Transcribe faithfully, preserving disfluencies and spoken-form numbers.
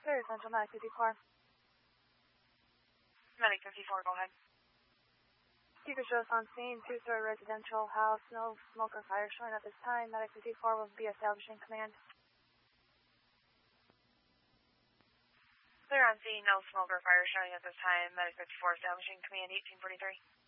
Clear, Central Medic fifty-four. Medic fifty-four, go ahead. Speaker shows on scene, two-story residential house, no smoke or fire showing at this time. Medic fifty-four will be establishing command. Clear on scene, no smoke or fire showing at this time. Medic fifty-four establishing command eighteen forty-three.